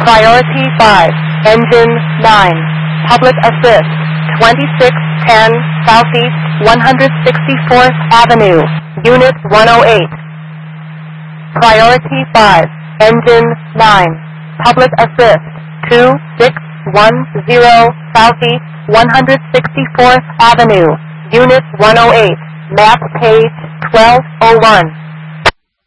Priority 5, Engine 9, Public Assist, 2610 Southeast 164th Avenue, Unit 108. Priority 5, Engine 9, Public Assist, 2610 Southeast 164th Avenue, Unit 108, Map Page 1201.